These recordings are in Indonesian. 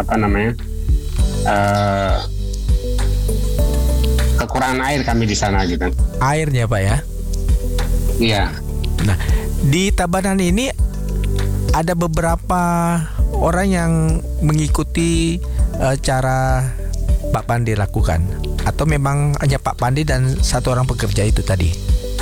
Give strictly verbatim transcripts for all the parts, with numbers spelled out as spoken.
apa namanya uh, kekurangan air kami di sana gitu. Airnya Pak ya? Iya. Nah, di Tabanan ini ada beberapa orang yang mengikuti uh, cara Pak Pandi lakukan, atau memang hanya Pak Pandi dan satu orang pekerja itu tadi?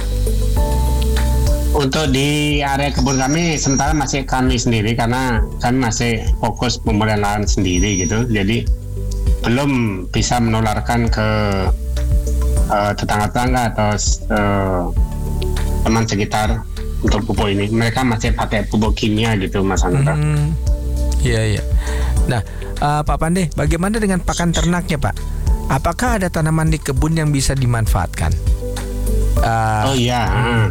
Untuk di area kebun kami sementara masih kami sendiri karena kami masih fokus pemulihan lahan sendiri gitu. Jadi belum bisa menularkan ke uh, tetangga-tetangga atau uh, teman sekitar untuk pupuk ini. Mereka masih pakai pupuk kimia gitu, Mas Ananda. Hmm, iya iya. Nah, uh, Pak Pandi, bagaimana dengan pakan ternaknya, Pak? Apakah ada tanaman di kebun yang bisa dimanfaatkan? Uh, oh iya. Hmm.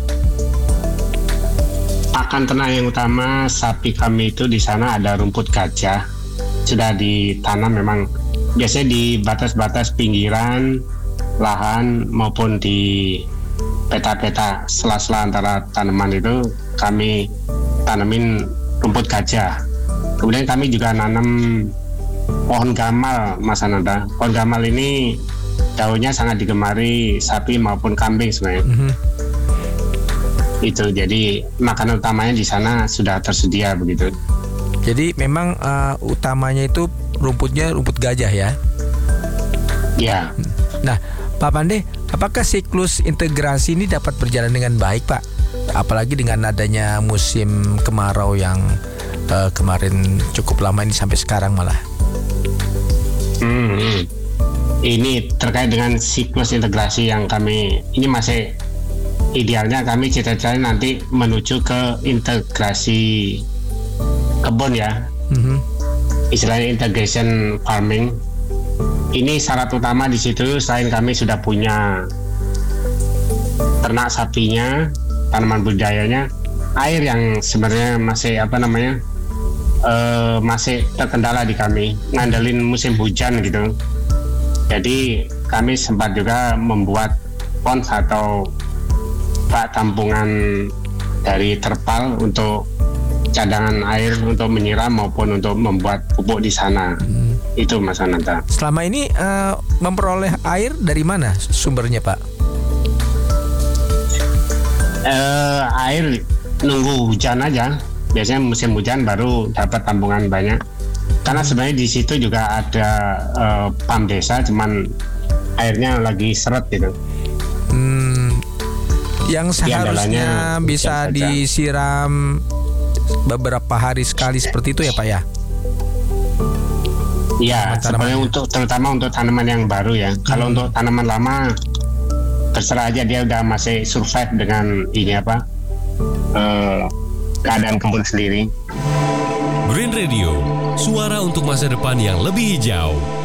Pakan ternak yang utama sapi kami itu di sana ada rumput gajah. Sudah ditanam memang biasanya di batas-batas pinggiran lahan maupun di peta-peta sela-sela antara tanaman itu kami tanamin rumput gajah. Kemudian kami juga nanam pohon gamal, Mas Ananda. Pohon gamal ini daunnya sangat digemari sapi maupun kambing sebenarnya. Mm-hmm. Itu jadi makanan utamanya di sana sudah tersedia begitu. Jadi memang uh, utamanya itu rumputnya rumput gajah ya? Ya. Nah, Pak Pandi, apakah siklus integrasi ini dapat berjalan dengan baik, Pak? Apalagi dengan adanya musim kemarau yang uh, kemarin cukup lama ini sampai sekarang malah. Hmm, ini terkait dengan siklus integrasi yang kami ini masih idealnya kami cita-cita nanti menuju ke integrasi kebun ya. Mm-hmm. Istilahnya integration farming. Ini syarat utama di situ selain kami sudah punya ternak sapinya, tanaman budidayanya, air yang sebenarnya masih apa namanya uh, masih terkendala di kami, ngandelin musim hujan gitu. Jadi kami sempat juga membuat pons atau bak tampungan dari terpal untuk cadangan air untuk menyiram maupun untuk membuat pupuk di sana. Hmm. Itu Mas Ananta. Selama ini uh, memperoleh air dari mana sumbernya, Pak? Uh, air nunggu hujan aja. Biasanya musim hujan baru dapat tampungan banyak. Karena sebenarnya di situ juga ada uh, pam desa, cuman airnya lagi seret gitu. Hmm, yang seharusnya bisa disiram beberapa hari sekali seperti itu ya, Pak ya? Iya, sebenarnya untuk terutama untuk tanaman yang baru ya. Hmm. Kalau untuk tanaman lama terserah aja, dia udah masih survive dengan ini apa uh, keadaan kebun sendiri. Green Radio, suara untuk masa depan yang lebih hijau.